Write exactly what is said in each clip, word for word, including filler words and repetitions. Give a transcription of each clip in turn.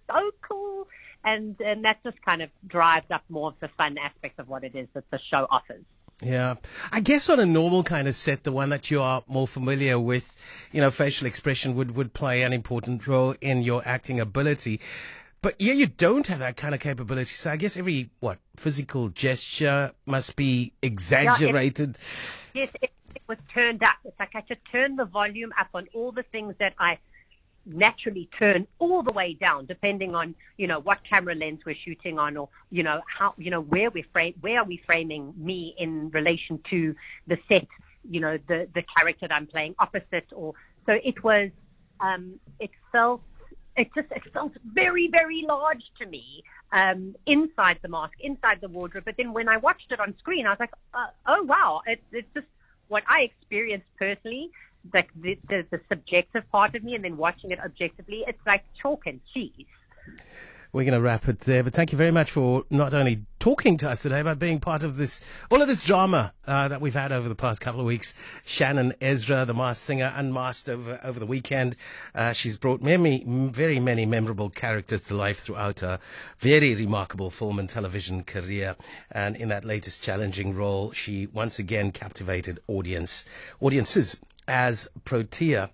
so cool. And, and that just kind of drives up more of the fun aspect of what it is that the show offers. Yeah. I guess on a normal kind of set, the one that you are more familiar with, you know, facial expression would, would play an important role in your acting ability. But yeah, you don't have that kind of capability. So I guess every, what, physical gesture must be exaggerated. Yeah, it, yes, it, it was turned up. It's like I should turn the volume up on all the things that I naturally turn all the way down, depending on, you know, what camera lens we're shooting on, or, you know, how, you know, where we're frame, where are we framing me in relation to the set, you know, the, the character that I'm playing opposite, or, so it was, um, it felt, it just, it felt very, very large to me, um, inside the mask, inside the wardrobe. But then when I watched it on screen, I was like, uh, oh wow, it's, it's just what I experienced personally. Like the, the, the subjective part of me, and then watching it objectively, it's like chalk and cheese. We're going to wrap it there, but thank you very much for not only talking to us today, but being part of this, all of this drama uh, that we've had over the past couple of weeks. Shannon Ezra, the Masked Singer, unmasked over over the weekend. Uh, she's brought many, very many memorable characters to life throughout her very remarkable film and television career. And in that latest challenging role, she once again captivated audience audiences as Protea.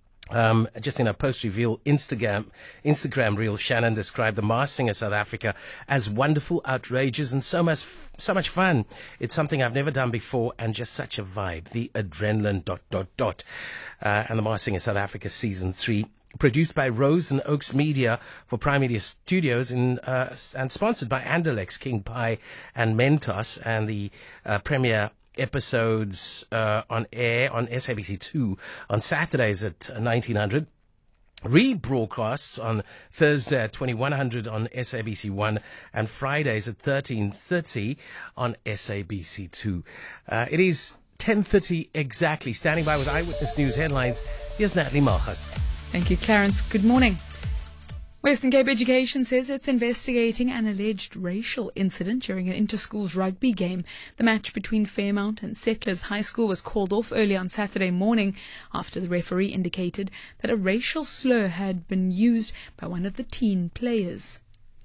Um, just in a post-reveal Instagram Instagram reel, Shannon described the Masked Singer South Africa as wonderful, outrageous, and so much so much fun. It's something I've never done before, and just such a vibe. The adrenaline dot dot dot. Uh, and the Masked Singer South Africa season three, produced by Rose and Oaks Media for Prime Media Studios, in, uh, and sponsored by Andalex, King Pie, and Mentos, and the uh, premiere episodes uh, on air on S A B C two on Saturdays at nineteen hundred, rebroadcasts on Thursday at twenty-one hundred on S A B C one, and Fridays at thirteen thirty on S A B C two. Uh, it is ten thirty exactly. Standing by with Eyewitness News headlines, here's Natalie Malchus. Thank you, Clarence. Good morning. Western Cape Education says it's investigating an alleged racial incident during an inter-schools rugby game. The match between Fairmount and Settlers High School was called off early on Saturday morning after the referee indicated that a racial slur had been used by one of the teen players.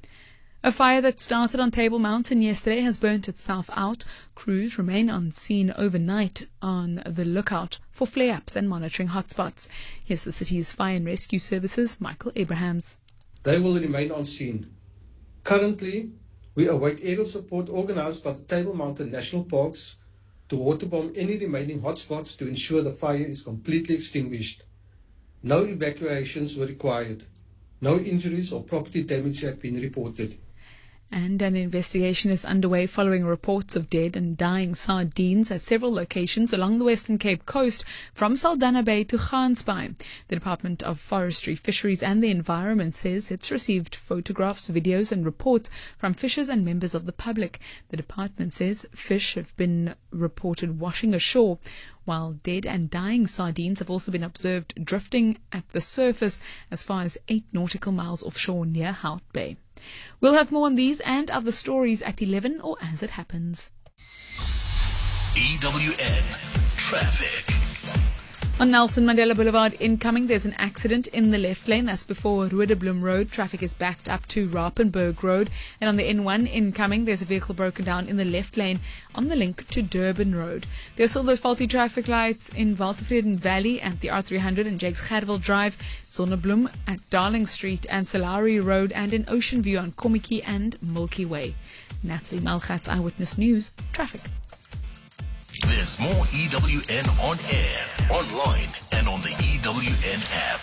A fire that started on Table Mountain yesterday has burnt itself out. Crews remain on scene overnight on the lookout for flare-ups and monitoring hotspots. Here's the city's Fire and Rescue Services, Michael Abrahams. They will remain on scene. Currently, we await aerial support organised by the Table Mountain National Parks to waterbomb any remaining hotspots to ensure the fire is completely extinguished. No evacuations were required. No injuries or property damage have been reported. And an investigation is underway following reports of dead and dying sardines at several locations along the Western Cape coast from Saldanha Bay to Gansbaai. The Department of Forestry, Fisheries and the Environment says it's received photographs, videos and reports from fishers and members of the public. The department says fish have been reported washing ashore, while dead and dying sardines have also been observed drifting at the surface as far as eight nautical miles offshore near Hout Bay. We'll have more on these and other stories at eleven or as it happens. E W N Traffic. On Nelson Mandela Boulevard incoming, there's an accident in the left lane. That's before Roodeblum Road. Traffic is backed up to Rapenburg Road. And on the N one incoming, there's a vehicle broken down in the left lane on the link to Durban Road. There's still those faulty traffic lights in Waltevreden Valley at the R three hundred and Jakes Gerwel Drive, Zonnebloem at Darling Street and Salari Road, and in Ocean View on Kommetjie and Milky Way. Natalie Malchus, Eyewitness News, Traffic. There's more E W N on air, online, and on the E W N app.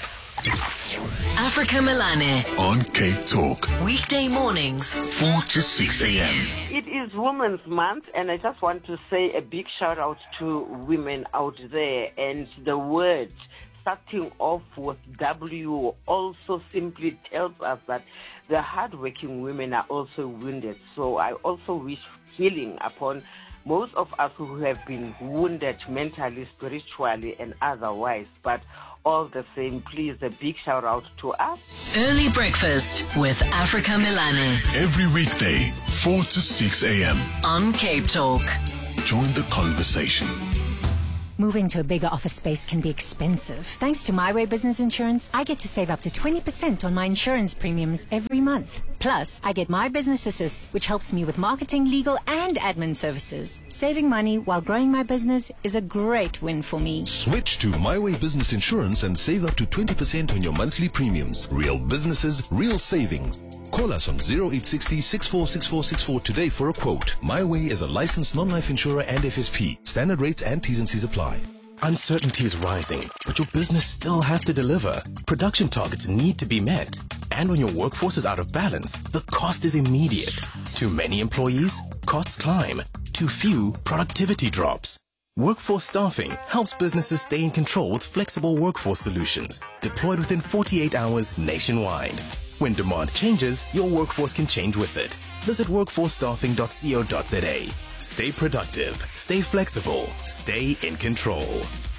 Africa Melane on Cape Talk. Weekday mornings, four to six a.m. It is Women's Month, and I just want to say a big shout out to women out there. And the word starting off with W also simply tells us that the hardworking women are also wounded. So I also wish healing upon most of us who have been wounded mentally, spiritually, and otherwise. But all the same, please, a big shout out to us. Early breakfast with Africa Melane. Every weekday, four to six a.m. on Cape Talk. Join the conversation. Moving to a bigger office space can be expensive. Thanks to My Way Business Insurance, I get to save up to twenty percent on my insurance premiums every month. Plus, I get My Business Assist, which helps me with marketing, legal, and admin services. Saving money while growing my business is a great win for me. Switch to My Way Business Insurance and save up to twenty percent on your monthly premiums. Real businesses, real savings. Call us on zero eight six zero, six four six four six four today for a quote. My Way is a licensed non-life insurer and F S P. Standard rates and T's and C's apply. Uncertainty is rising, but your business still has to deliver. Production targets need to be met. And when your workforce is out of balance, the cost is immediate. Too many employees, costs climb. Too few, productivity drops. Workforce Staffing helps businesses stay in control with flexible workforce solutions, deployed within forty-eight hours nationwide. When demand changes, your workforce can change with it. Visit workforce staffing dot co dot za. Stay productive, stay flexible, stay in control.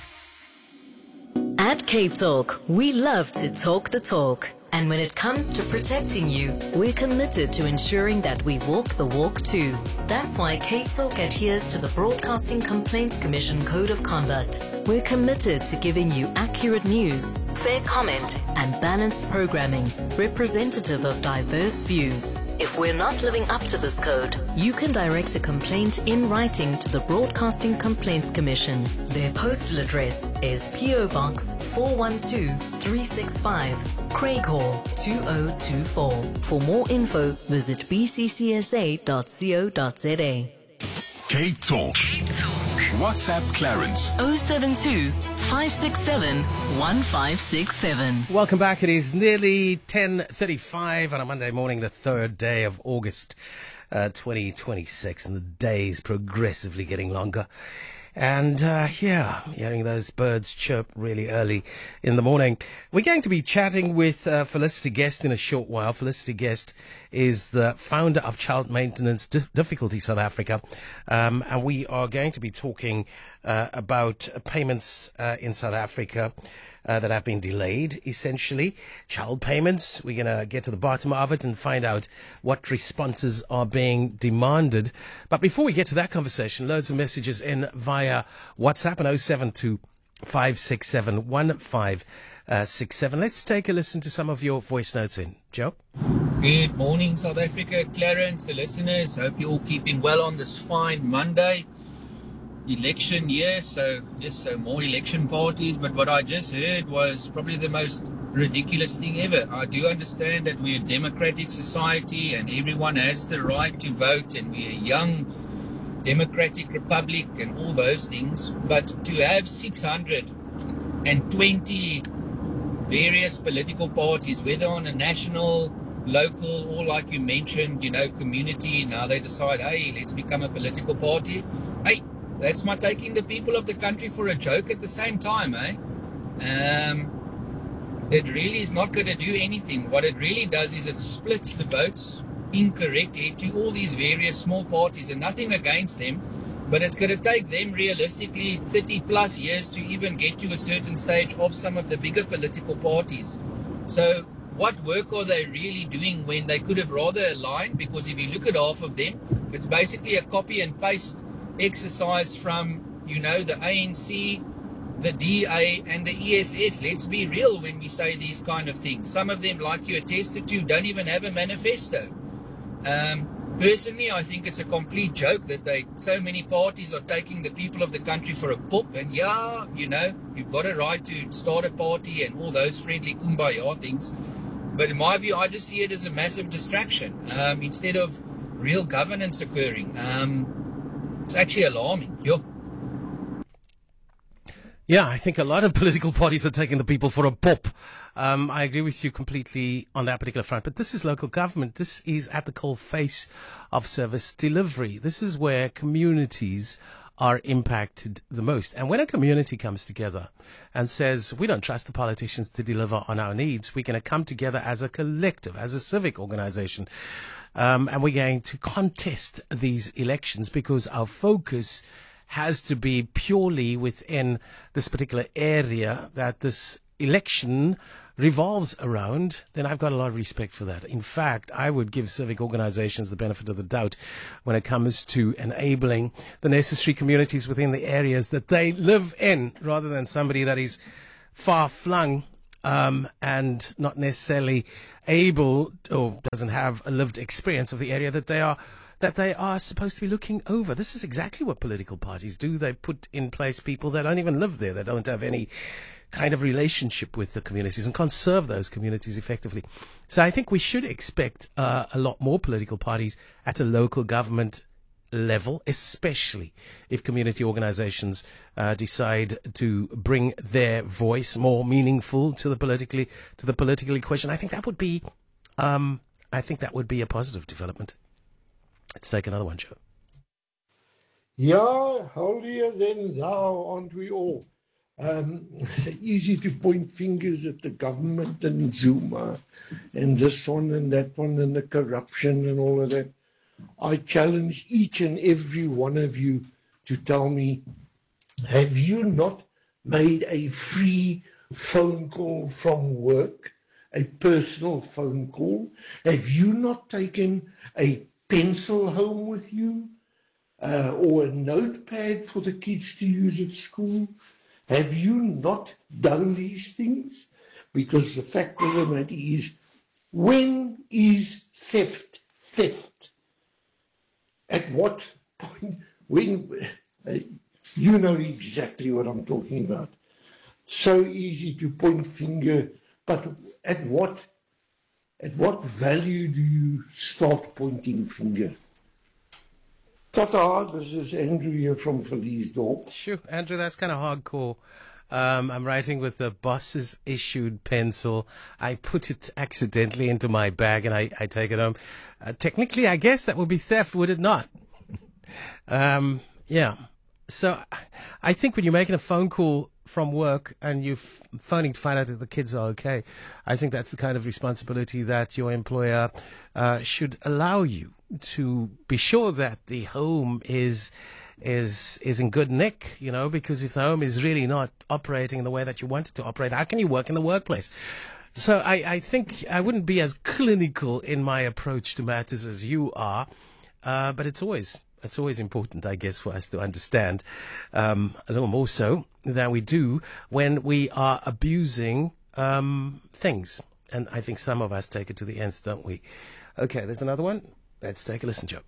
At Cape Talk, we love to talk the talk. And when it comes to protecting you, we're committed to ensuring that we walk the walk too. That's why Cape Talk adheres to the Broadcasting Complaints Commission Code of Conduct. We're committed to giving you accurate news, fair comment, and balanced programming, representative of diverse views. If we're not living up to this code, you can direct a complaint in writing to the Broadcasting Complaints Commission. Their postal address is P O Box four one two three six five, Craighall two oh two four. For more info, visit b c c s a dot co dot z a. Cape Talk. Cape Talk. WhatsApp Clarence. oh seven two, five six seven, one five six seven. Welcome back. It is nearly ten thirty-five on a Monday morning, the third day of August uh, twenty twenty-six, and the day is progressively getting longer. And, uh, yeah, hearing those birds chirp really early in the morning. We're going to be chatting with uh, Felicity Guest in a short while. Felicity Guest is the founder of Child Maintenance Dif- Difficulty South Africa. Um, and we are going to be talking uh, about payments uh, in South Africa uh, that have been delayed, essentially. Child payments. We're going to get to the bottom of it and find out what responses are being demanded. But before we get to that conversation, loads of messages in via WhatsApp and oh seven two, five six seven, one five six seven. Let's take a listen to some of your voice notes in. Joe? Good morning, South Africa. Clarence, the listeners. Hope you're all keeping well on this fine Monday. Election year, so yes, so more election parties. But what I just heard was probably the most ridiculous thing ever. I do understand that we're a democratic society and everyone has the right to vote, and we're a young democratic republic and all those things. But to have six hundred twenty various political parties, whether on a national, local, or like you mentioned, you know, community, now they decide, hey, let's become a political party. Hey, that's my taking the people of the country for a joke at the same time, eh? Um, it really is not going to do anything. What it really does is it splits the votes incorrectly to all these various small parties, and nothing against them, but it's going to take them realistically thirty plus years to even get to a certain stage of some of the bigger political parties. So what work are they really doing when they could have rather aligned? Because if you look at half of them, it's basically a copy and paste exercise from, you know, the A N C, the D A and the E F F. Let's be real when we say these kind of things. Some of them, like you attested to, don't even have a manifesto. Um, personally, I think it's a complete joke that they so many parties are taking the people of the country for a poop. And yeah, you know, you've got a right to start a party and all those friendly kumbaya things. But in my view, I just see it as a massive distraction um, instead of real governance occurring. Um, it's actually alarming. Yo. Yeah, I think a lot of political parties are taking the people for a pop. Um, I agree with you completely on that particular front. But this is local government. This is at the coal face of service delivery. This is where communities are impacted the most. And when a community comes together and says, we don't trust the politicians to deliver on our needs, we're going to come together as a collective, as a civic organization. Um, and we're going to contest these elections because our focus has to be purely within this particular area that this election revolves around, then I've got a lot of respect for that. In fact, I would give civic organizations the benefit of the doubt when it comes to enabling the necessary communities within the areas that they live in, rather than somebody that is far-flung um, and not necessarily able or doesn't have a lived experience of the area that they are that they are supposed to be looking over. This is exactly what political parties do. They put in place people that don't even live there, that don't have any kind of relationship with the communities and can't serve those communities effectively. So I think we should expect uh, a lot more political parties at a local government level, especially if community organizations uh, decide to bring their voice more meaningful to the politically to the political equation. I think that would be, um, I think that would be a positive development. Let's take another one, Joe. Yeah, holier than thou, aren't we all? Um, easy to point fingers at the government and Zuma and this one and that one and the corruption and all of that. I challenge each and every one of you to tell me, have you not made a free phone call from work, a personal phone call? Have you not taken a pencil home with you uh, or a notepad for the kids to use at school? Have you not done these things? Because the fact of the matter is, when is theft theft? At what point? When? Uh, you know exactly what I'm talking about. So easy to point finger, but at what? At what value do you start pointing finger? Tata, this is Andrew here from Verliesdorp. Sure, Andrew, that's kind of hardcore. Um, I'm writing with the boss's issued pencil. I put it accidentally into my bag and I, I take it home. Uh, technically, I guess that would be theft, would it not? um, yeah. So I think when you're making a phone call from work and you're phoning to find out if the kids are okay, I think that's the kind of responsibility that your employer uh, should allow you to be sure that the home is is is in good nick, you know, because if the home is really not operating in the way that you want it to operate, how can you work in the workplace? So I, I think I wouldn't be as clinical in my approach to matters as you are, uh, but it's always it's always important, I guess, for us to understand um, a little more so than we do when we are abusing um, things. And I think some of us take it to the ends, don't we? Okay, there's another one. Let's take a listen, Joe.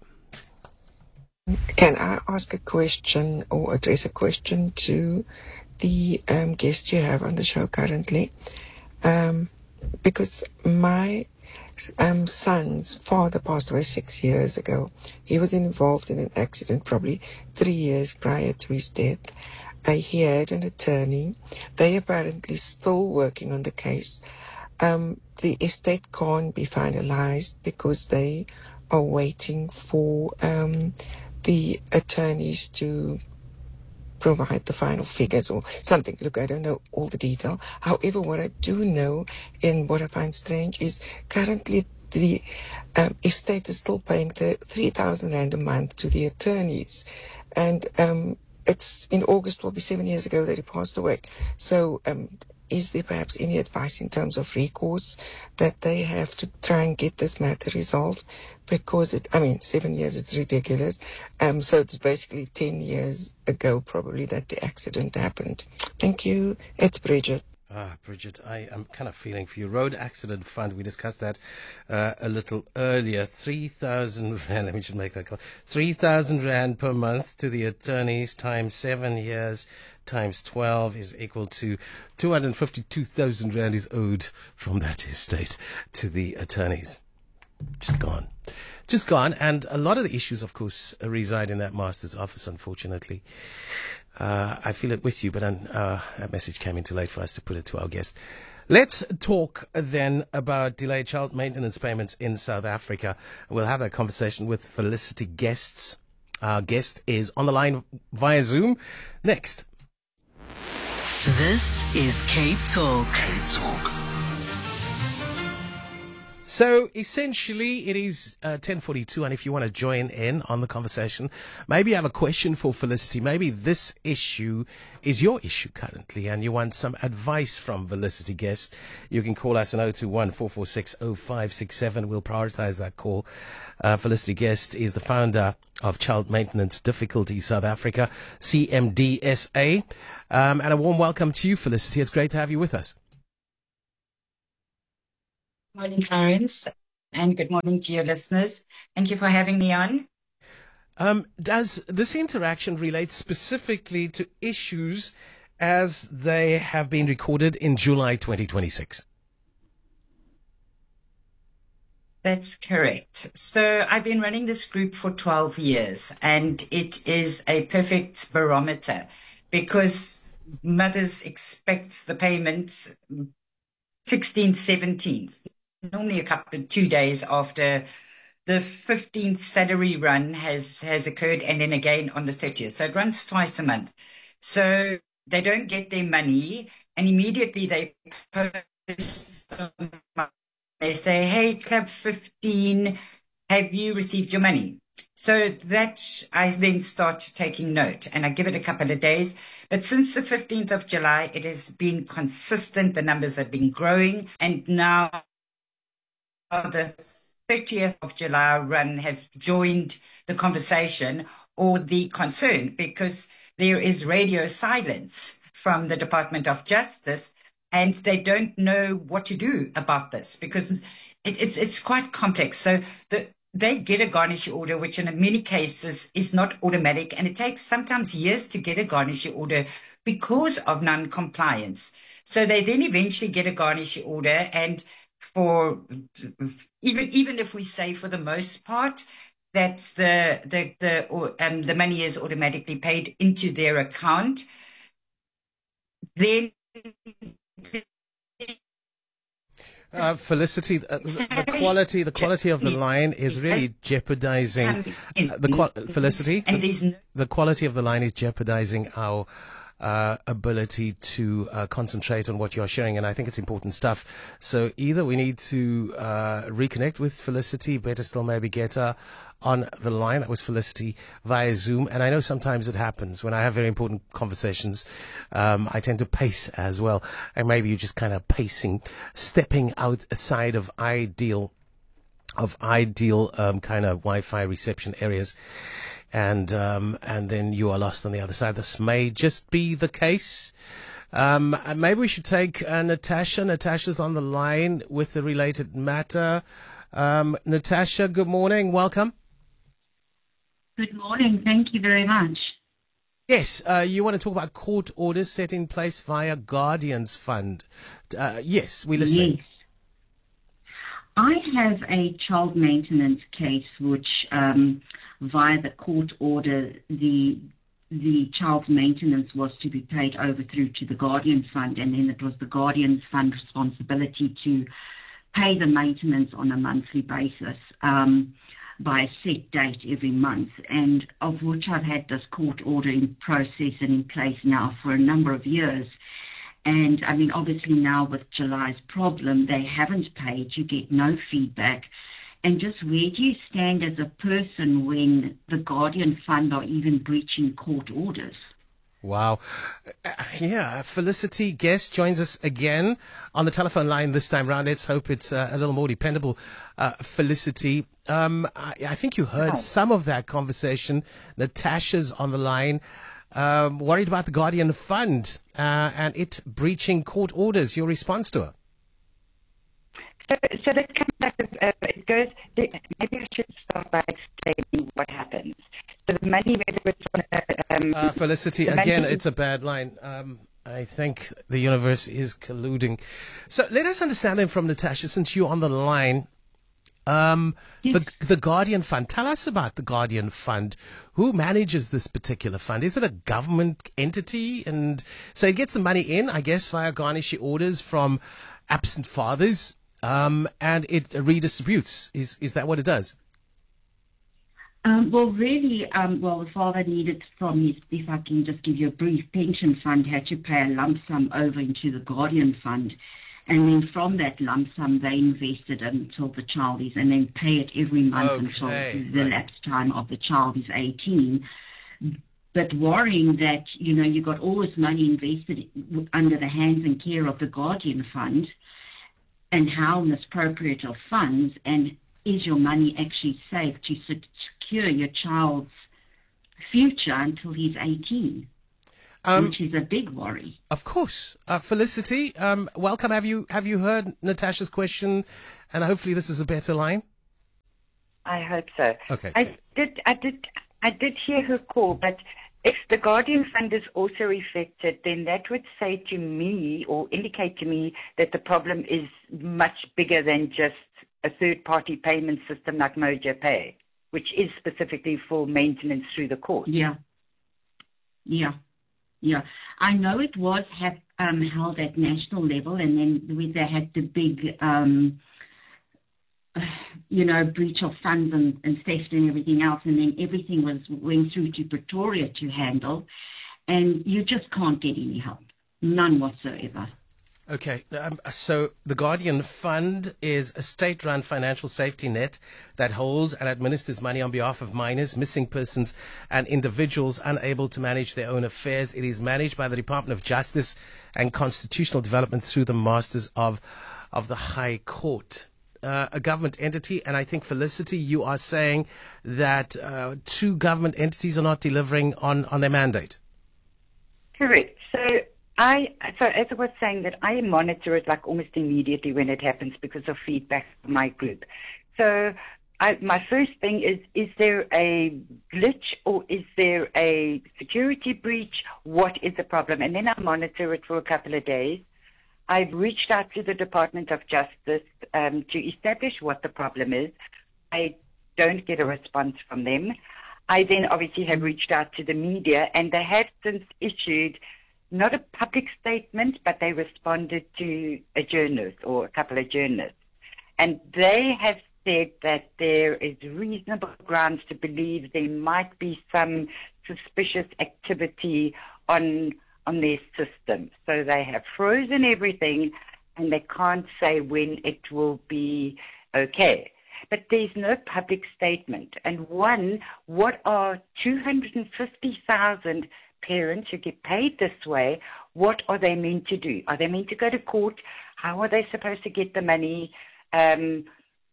Can I ask a question or address a question to the um, guest you have on the show currently? Um, because my um, son's father passed away six years ago. He was involved in an accident probably three years prior to his death. Uh, he had an attorney. They apparently still working on the case. Um, the estate can't be finalized because they are waiting for um, the attorneys to provide the final figures or something. Look, I don't know all the detail. However, what I do know and what I find strange is currently the um, estate is still paying the three thousand rand a month to the attorneys. And um, it's in August, will be seven years ago that he passed away. So um, is there perhaps any advice in terms of recourse that they have to try and get this matter resolved? Because, it, I mean, seven years, it's ridiculous. Um, so it's basically ten years ago probably that the accident happened. Thank you. It's Bridget. Ah, Bridget, I am kind of feeling for you. Road Accident Fund, we discussed that uh, a little earlier. three thousand rand, let me just make that clear. three thousand rand per month to the attorneys times seven years times twelve is equal to two hundred fifty-two thousand rand is owed from that estate to the attorneys. Just gone. Just gone. And a lot of the issues, of course, reside in that master's office, unfortunately. Uh, I feel it with you, but uh, that message came in too late for us to put it to our guest. Let's talk then about delayed child maintenance payments in South Africa. We'll have that conversation with Felicity Guests. Our guest is on the line via Zoom. Next. This is Cape Talk. Cape Talk. So essentially, it is uh, ten forty-two, and if you want to join in on the conversation, maybe you have a question for Felicity. Maybe this issue is your issue currently, and you want some advice from Felicity Guest. You can call us on oh two one, four four six, oh five six seven. We'll prioritize that call. Uh, Felicity Guest is the founder of Child Maintenance Difficulty South Africa, C M D S A. Um, and a warm welcome to you, Felicity. It's great to have you with us. Good morning, Clarence, and good morning to your listeners. Thank you for having me on. Um, does this interaction relate specifically to issues as they have been recorded in July twenty twenty-six? That's correct. So I've been running this group for twelve years, and it is a perfect barometer because mothers expect the payment sixteenth, seventeenth. Normally a couple of two days after the fifteenth salary run has, has occurred, and then again on the thirtieth. So it runs twice a month. So they don't get their money, and immediately they post, they say, hey, Club fifteen, have you received your money? So that I then start taking note, and I give it a couple of days. But since the fifteenth of July, it has been consistent. The numbers have been growing, and now the thirtieth of July run have joined the conversation or the concern, because there is radio silence from the Department of Justice, and they don't know what to do about this because it, it's it's quite complex. So the, they get a garnish order, which in many cases is not automatic, and it takes sometimes years to get a garnish order because of non-compliance. So they then eventually get a garnish order, and for even even if we say for the most part that the the the or, um, the money is automatically paid into their account, then uh, Felicity, uh, the, the quality the quality of the line is really jeopardizing uh, the qual- Felicity. The, the quality of the line is jeopardizing our Uh, ability to uh, concentrate on what you're sharing, and I think it's important stuff. So either we need to uh, reconnect with Felicity, better still maybe get her on the line. That was Felicity via Zoom, and I know sometimes it happens when I have very important conversations. Um, I tend to pace as well, and maybe you're just kind of pacing, stepping outside of ideal, of ideal um, kind of Wi-Fi reception areas. And um, and then you are lost on the other side. This may just be the case. Um, maybe we should take uh, Natasha. Natasha's on the line with the related matter. Um, Natasha, good morning. Welcome. Good morning. Thank you very much. Yes, uh, you want to talk about court orders set in place via Guardians Fund. Uh, yes, we listen. Yes. I have a child maintenance case which... Um, via the court order, the the child's maintenance was to be paid over through to the Guardian Fund, and then it was the Guardian Fund responsibility to pay the maintenance on a monthly basis um, by a set date every month, and of which I've had this court order in process and in place now for a number of years. And, I mean, obviously now with July's problem, they haven't paid, you get no feedback. And just where do you stand as a person when the Guardian Fund are even breaching court orders? Wow. Uh, yeah, Felicity Guest joins us again on the telephone line this time round. Let's hope it's uh, a little more dependable. Uh, Felicity, um, I, I think you heard oh. some of that conversation. Natasha's on the line, um, worried about the Guardian Fund uh, and it breaching court orders. Your response to her? So, so let's come back. Uh, it goes. Maybe I should start by explaining what happens. So the money, whether it's um, uh, Felicity, again, it's a bad line. Um, I think the universe is colluding. So let us understand then from Natasha, since you're on the line. Um, yes. the the Guardian Fund. Tell us about the Guardian Fund. Who manages this particular fund? Is it a government entity? And so it gets the money in, I guess, via garnish orders from absent fathers. Um, and it redistributes. Is is that what it does? Um, well, really, um, well, the father needed from his, if I can just give you a brief, pension fund, had to pay a lump sum over into the Guardian Fund. And then from that lump sum, they invest it until the child is, and then pay it every month Okay, until the right. lapse time of the child is eighteen. But worrying that, you know, you got all this money invested under the hands and care of the Guardian Fund, and how misappropriate of funds, and is your money actually safe to secure your child's future until he's eighteen? Um, which is a big worry. Of course. Uh, Felicity, um, welcome. Have you have you heard Natasha's question? And hopefully this is a better line. I hope so. Okay. I did. I did. I did hear her call, but if the Guardian Fund is also affected, then that would say to me, or indicate to me, that the problem is much bigger than just a third-party payment system like Moja Pay, which is specifically for maintenance through the court. Yeah. Yeah. Yeah, I know it was have, um, held at national level, and then we, they had the big, um, you know, breach of funds and, and theft and everything else, and then everything was went through to Pretoria to handle, and you just can't get any help, none whatsoever. Okay, um, so the Guardian Fund is a state-run financial safety net that holds and administers money on behalf of minors, missing persons, and individuals unable to manage their own affairs. It is managed by the Department of Justice and Constitutional Development through the Masters of, of the High Court. Uh, a government entity, and I think, Felicity, you are saying that uh, two government entities are not delivering on, on their mandate. Correct. So I, so as I was saying, that I monitor it like almost immediately when it happens because of feedback from my group. So I, my first thing is, is there a glitch or is there a security breach? What is the problem? And then I monitor it for a couple of days. I've reached out to the Department of Justice um, to establish what the problem is. I don't get a response from them. I then obviously have reached out to the media, and they have since issued not a public statement, but they responded to a journalist or a couple of journalists. And they have said that there is reasonable grounds to believe there might be some suspicious activity on on their system. So they have frozen everything, and they can't say when it will be okay. But there's no public statement. And one, what are two hundred fifty thousand parents who get paid this way, what are they meant to do? Are they meant to go to court? How are they supposed to get the money? Um,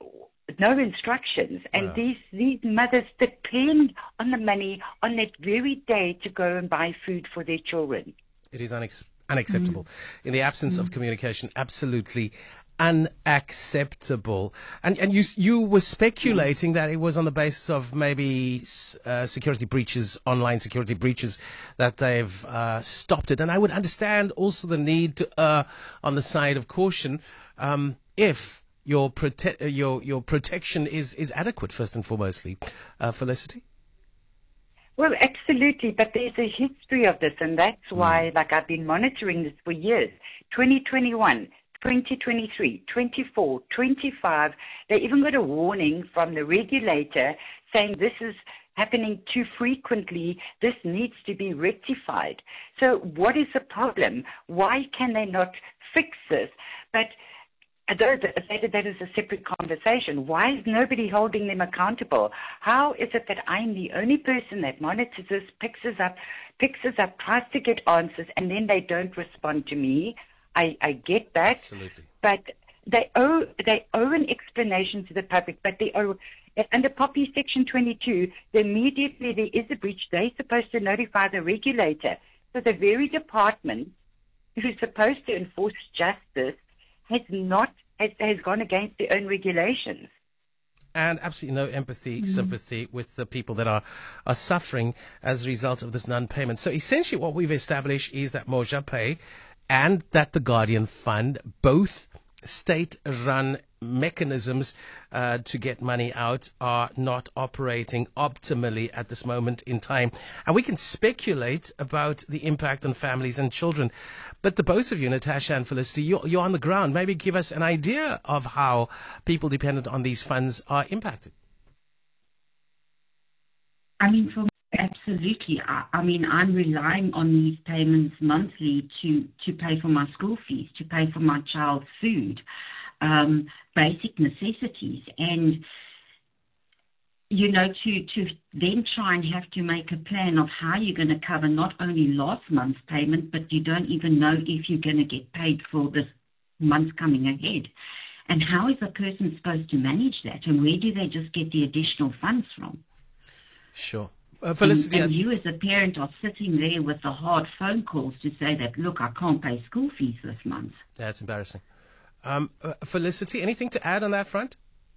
no instructions. And Wow. these, these mothers depend on the money on that very day to go and buy food for their children. It is unex- unacceptable. In the absence of communication, absolutely unacceptable. And and you you were speculating that it was on the basis of maybe uh, security breaches, online security breaches, that they've uh, stopped it. And I would understand also the need to err on the side of caution um, if your prote- your your protection is is adequate, first and foremostly. Uh, Felicity? Well, absolutely, but there's a history of this, and that's why, like, I've been monitoring this for years. twenty twenty-one, twenty twenty-three, twenty-four, twenty-five, they even got a warning from the regulator saying this is happening too frequently, this needs to be rectified. So what is the problem? Why can they not fix this? But Although that, that is a separate conversation, why is nobody holding them accountable? How is it that I'm the only person that monitors this, picks us up, picks us up, tries to get answers, and then they don't respond to me? I, I get that. Absolutely. But they owe they owe an explanation to the public. But they owe under Poppy Section twenty-two, the immediately there is a breach, they're supposed to notify the regulator. So the very department who's supposed to enforce justice has not has, has gone against their own regulations. And absolutely no empathy, sympathy with the people that are, are suffering as a result of this non-payment. So essentially what we've established is that Moja Pay and that the Guardian Fund, both state-run mechanisms uh, to get money out, are not operating optimally at this moment in time. And we can speculate about the impact on families and children. But the both of you, Natasha and Felicity, you're, you're on the ground. Maybe give us an idea of how people dependent on these funds are impacted. I mean, for me, as absolutely. I, I mean, I'm relying on these payments monthly to, to pay for my school fees, to pay for my child's food, um, basic necessities. And, you know, to, to then try and have to make a plan of how you're going to cover not only last month's payment, but you don't even know if you're going to get paid for this month coming ahead. And how is a person supposed to manage that? And where do they just get the additional funds from? Sure. Uh, Felicity, and, and you as a parent are sitting there with the hard phone calls to say that, look, I can't pay school fees this month. That's embarrassing. Um, uh, Felicity, anything to add on that front?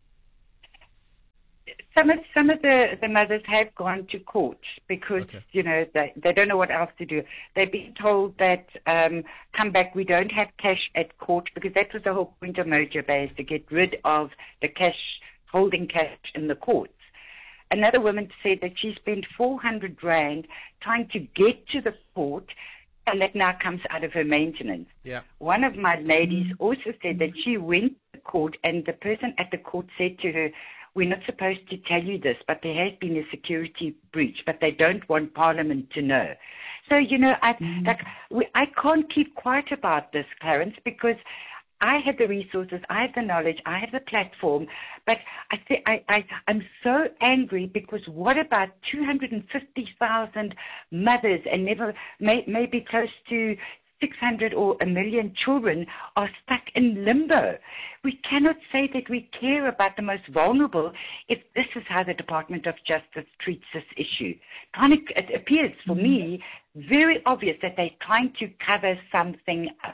Some of some of the, the mothers have gone to court because, okay. you know, they, they don't know what else to do. They've been told that, um, come back, we don't have cash at court, because that was the whole point of Moja Bay, is to get rid of the cash, holding cash in the courts. Another woman said that she spent four hundred rand trying to get to the court, and that now comes out of her maintenance. Yeah. One of my ladies also said that she went to court, and the person at the court said to her, we're not supposed to tell you this, but there has been a security breach, but they don't want Parliament to know. So, you know, I, mm. like, we, I can't keep quiet about this, Clarence, because I have the resources, I have the knowledge, I have the platform, but I th- I, I, I'm so angry because what about two hundred fifty thousand mothers and never, may, maybe close to six hundred or a million children are stuck in limbo? We cannot say that we care about the most vulnerable if this is how the Department of Justice treats this issue. It appears, for me, very obvious that they're trying to cover something up.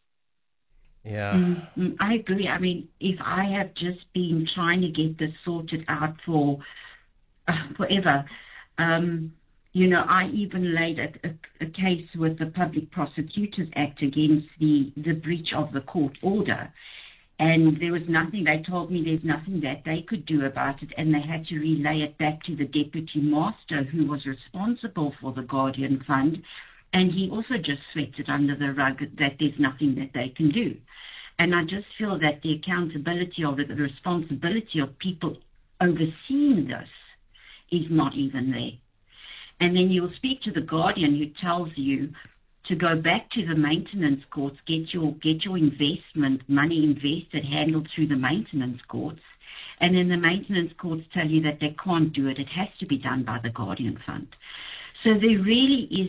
Yeah. Mm-hmm. I agree. I mean, if I have just been trying to get this sorted out for uh, forever, um, you know, I even laid a, a, a case with the Public Prosecutors Act against the, the breach of the court order. And there was nothing, they told me there's nothing that they could do about it, and they had to relay it back to the Deputy Master, who was responsible for the Guardian Fund, and he also just swept it under the rug that there's nothing that they can do. And I just feel that the accountability or the responsibility of people overseeing this is not even there. And then you'll speak to the Guardian, who tells you to go back to the maintenance courts, get your get your investment money invested, handled through the maintenance courts, and then the maintenance courts tell you that they can't do it. It has to be done by the Guardian Fund. So there really is,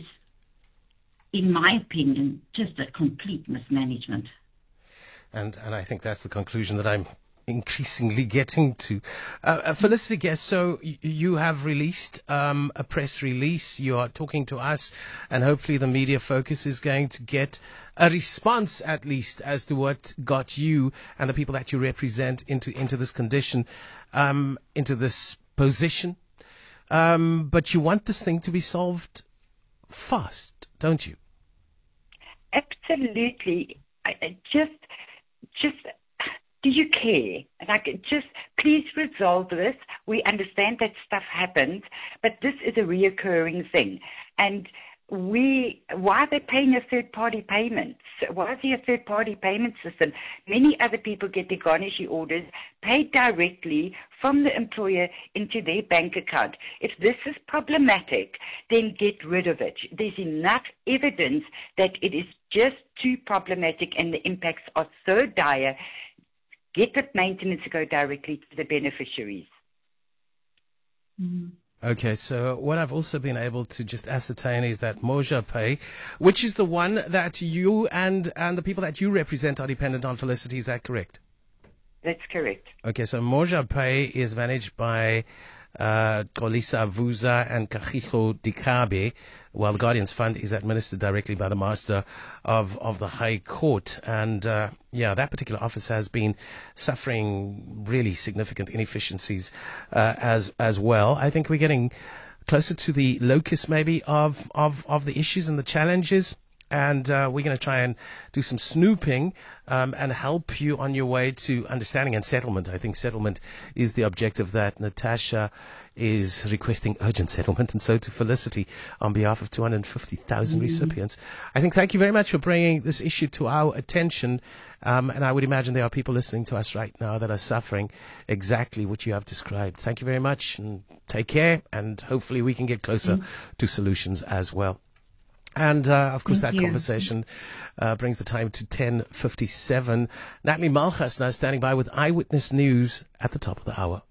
in my opinion, just a complete mismanagement. And and I think that's the conclusion that I'm increasingly getting to. Uh, Felicity Guest, so y- you have released um, a press release. You are talking to us, and hopefully the media focus is going to get a response, at least, as to what got you and the people that you represent into, into this condition, um, into this position. Um, but you want this thing to be solved fast, don't you? Absolutely. I, I just, just... Do you care? Like, just please resolve this. We understand that stuff happens, but this is a reoccurring thing. And we, why are they paying a third-party payment? Why is there a third-party payment system? Many other people get their garnishee orders paid directly from the employer into their bank account. If this is problematic, then get rid of it. There's enough evidence that it is just too problematic and the impacts are so dire. Get the maintenance to go directly to the beneficiaries. Mm-hmm. Okay, so what I've also been able to just ascertain is that Moja Pay, which is the one that you and, and the people that you represent are dependent on, Felicity, is that correct? That's correct. Okay, so Moja Pay is managed by uh, Xolisa Vuza and Kagiso Dikabe, while the Guardians Fund is administered directly by the Master of, of the High Court. And, uh, yeah, that particular office has been suffering really significant inefficiencies uh, as as well. I think we're getting closer to the locus, maybe, of, of, of the issues and the challenges. And uh, we're going to try and do some snooping um, and help you on your way to understanding and settlement. I think settlement is the objective that Natasha is requesting urgent settlement, and so to Felicity on behalf of two hundred fifty thousand mm. recipients. I think thank you very much for bringing this issue to our attention. Um, and I would imagine there are people listening to us right now that are suffering exactly what you have described. Thank you very much, and take care, and hopefully we can get closer mm. to solutions as well. And, uh, of course, Thank that you. conversation uh, brings the time to ten fifty-seven. Natalie Malchus now standing by with Eyewitness News at the top of the hour.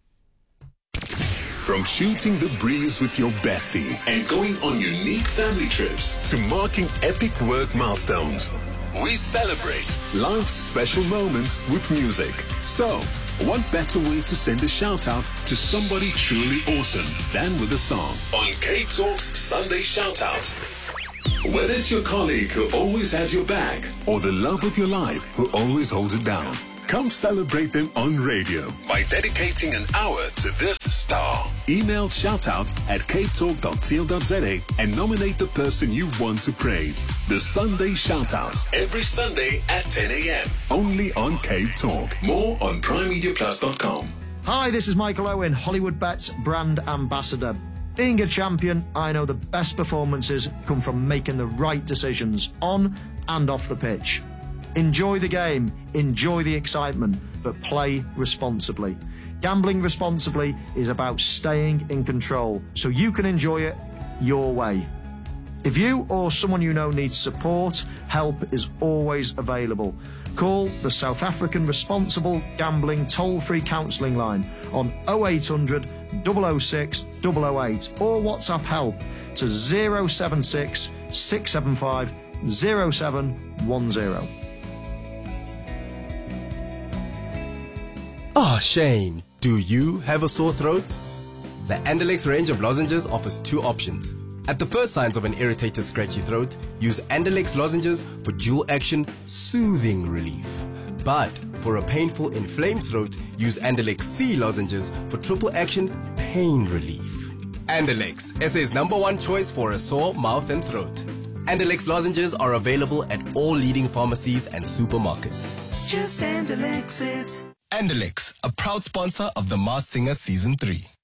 From shooting the breeze with your bestie and going on unique family trips to marking epic work milestones, we celebrate life's special moments with music. So, what better way to send a shout-out to somebody truly awesome than with a song on K-Talk's Sunday Shout-Out? Whether it's your colleague who always has your back or the love of your life who always holds it down, come celebrate them on radio by dedicating an hour to this star. Email shoutout at k talk dot co dot za and nominate the person you want to praise. The Sunday Shoutout, every Sunday at ten a.m. only on Cape Talk. More on prime media plus dot com. Hi, this is Michael Owen, Hollywood Bets brand ambassador. Being a champion, I know the best performances come from making the right decisions on and off the pitch. Enjoy the game, enjoy the excitement, but play responsibly. Gambling responsibly is about staying in control, so you can enjoy it your way. If you or someone you know needs support, help is always available. Call the South African Responsible Gambling Toll-Free Counselling Line on oh eight hundred, double oh six, double oh eight or WhatsApp help to zero seven six, six seven five, zero seven one zero. Ah, Shane, do you have a sore throat? The Andalex range of lozenges offers two options. At the first signs of an irritated, scratchy throat, use Andalex lozenges for dual-action soothing relief. But for a painful, inflamed throat, use Andalex C lozenges for triple-action pain relief. Andalex, S A's number one choice for a sore mouth and throat. Andalex lozenges are available at all leading pharmacies and supermarkets. Just Andalex it. Andalex, a proud sponsor of The Masked Singer Season three.